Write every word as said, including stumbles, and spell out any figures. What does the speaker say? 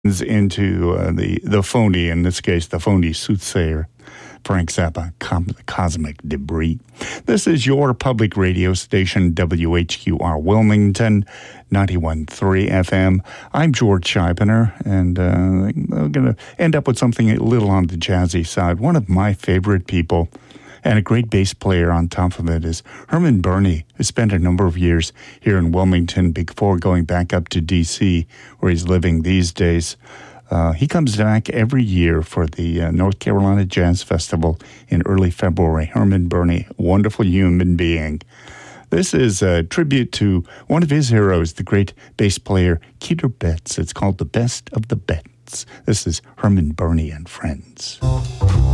into uh, the, the phony, in this case, the phony soothsayer, Frank Zappa, com- Cosmic Debris. This is your public radio station, W H Q R Wilmington, ninety-one point three F M. I'm George Scheibner, and uh, I'm going to end up with something a little on the jazzy side. One of my favorite people, and a great bass player on top of it, is Herman Burney, who spent a number of years here in Wilmington before going back up to D C, where he's living these days. Uh, he comes back every year for the uh, North Carolina Jazz Festival in early February. Herman Burney, wonderful human being. This is a tribute to one of his heroes, the great bass player Keter Betts. It's called The Best of the Betts. This is Herman Burney and Friends.